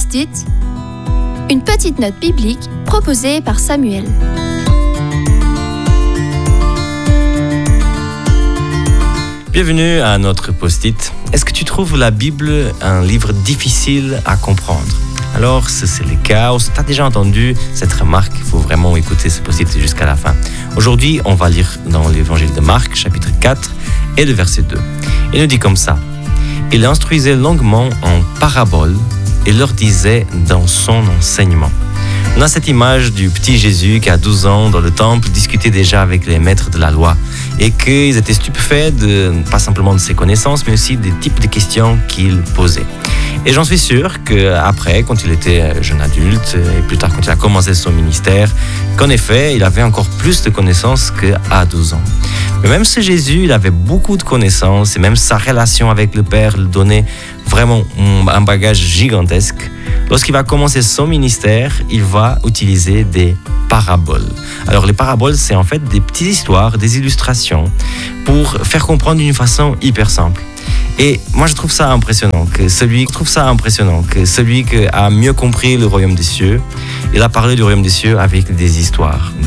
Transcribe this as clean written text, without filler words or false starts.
Post-it, une petite note biblique proposée par Samuel. Bienvenue à notre Post-it. Est-ce que tu trouves la Bible un livre difficile à comprendre? Alors, si c'est le cas, ou si tu as déjà entendu cette remarque, il faut vraiment écouter ce Post-it jusqu'à la fin. Aujourd'hui, on va lire dans l'évangile de Marc, chapitre 4, et le verset 2. Il nous dit comme ça. Il instruisait longuement en paraboles et leur disait dans son enseignement. On a cette image du petit Jésus qui, à 12 ans, dans le temple, discutait déjà avec les maîtres de la loi et qu'ils étaient stupéfaits, pas simplement de ses connaissances, mais aussi des types de questions qu'il posait. Et j'en suis sûr qu'après, quand il était jeune adulte, et plus tard quand il a commencé son ministère, qu'en effet, il avait encore plus de connaissances qu'à 12 ans. Mais même ce Jésus, il avait beaucoup de connaissances, et même sa relation avec le Père lui donnait vraiment un bagage gigantesque. Lorsqu'il va commencer son ministère, il va utiliser des paraboles. Alors les paraboles, c'est en fait des petites histoires, des illustrations pour faire comprendre d'une façon hyper simple. Et moi je trouve ça impressionnant que celui qui a mieux compris le royaume des cieux, il a parlé du royaume des cieux avec des histoires.